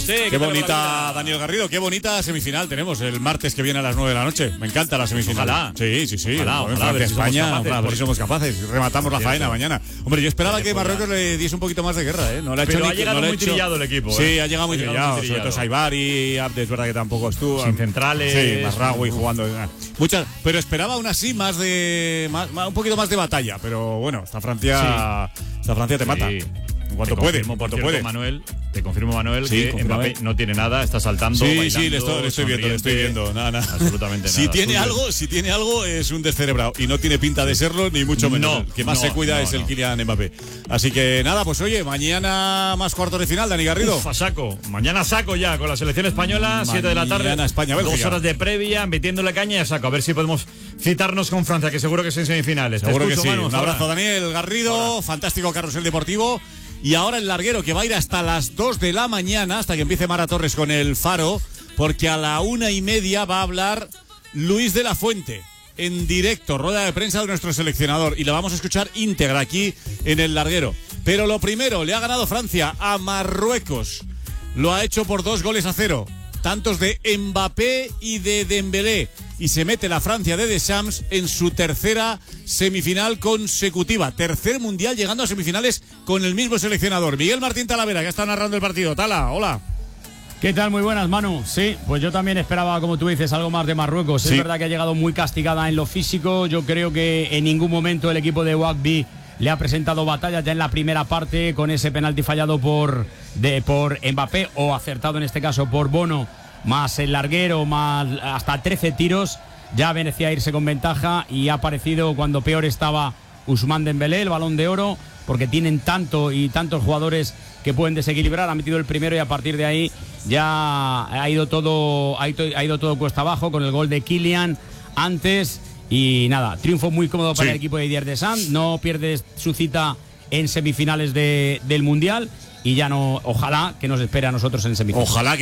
usted? Qué bonita, Daniel Garrido, qué bonita semifinal tenemos el martes que viene a las 9 de la noche. Me encanta la semifinal. Ojalá. Sí. Ojalá, a ver si España, a ver si somos capaces. Rematamos la faena mañana. Hombre, yo esperaba que Marruecos le diese un poquito más de guerra, ¿eh? No le ha hecho Pero ni, ha llegado muy trillado el equipo. Sí, ha llegado muy trillado. Sobre todo Saibari, Abdes, verdad que tampoco estuvo. Sin centrales. Sí, Masraoui jugando. Muchas, pero esperaba aún así un poquito más de batalla. Pero bueno, esta Francia te mata. En cuanto puede. Te confirmo, Manuel, sí, que Mbappé no tiene nada, está saltando, bailando, sí, le estoy viendo. Nada. Absolutamente nada. Si tiene algo, es un descerebrado. Y no tiene pinta de serlo, ni mucho menos. El que más se cuida es el Kylian Mbappé. Así que nada, pues oye, mañana más cuartos de final, Dani Garrido. A saco. Mañana saco ya con la selección española, 7 de la tarde. Mañana España, 2 horas de previa, metiéndole caña y a saco. A ver si podemos citarnos con Francia, que seguro que es en semifinales. Seguro que sí. Un abrazo, Daniel Garrido. Fantástico carrusel deportivo. Y ahora el larguero que va a ir hasta las 2 de la mañana, hasta que empiece Mara Torres con el Faro, porque a la 1:30 va a hablar Luis de la Fuente, en directo, rueda de prensa de nuestro seleccionador, y la vamos a escuchar íntegra aquí en el larguero. Pero lo primero, le ha ganado Francia a Marruecos. Lo ha hecho por 2-0, tantos de Mbappé y de Dembélé. Y se mete la Francia de Deschamps en su tercera semifinal consecutiva. Tercer mundial llegando a semifinales con el mismo seleccionador. Miguel Martín Talavera, que está narrando el partido. Tala, hola. ¿Qué tal? Muy buenas, Manu. Sí, pues yo también esperaba, como tú dices, algo más de Marruecos. Sí. Es verdad que ha llegado muy castigada en lo físico. Yo creo que en ningún momento el equipo de Wagby le ha presentado batalla ya en la primera parte con ese penalti fallado por Mbappé, o acertado en este caso por Bono, más el larguero, más hasta 13 tiros. Ya merecía irse con ventaja y ha aparecido cuando peor estaba Ousmane Dembélé, el Balón de Oro, porque tienen tantos jugadores que pueden desequilibrar. Ha metido el primero y a partir de ahí ya ha ido todo cuesta abajo con el gol de Kylian antes. Y nada, triunfo muy cómodo para el equipo de Didier Deschamps. No pierde su cita en semifinales del Mundial y ya no, ojalá que nos espere a nosotros en semifinales. Ojalá que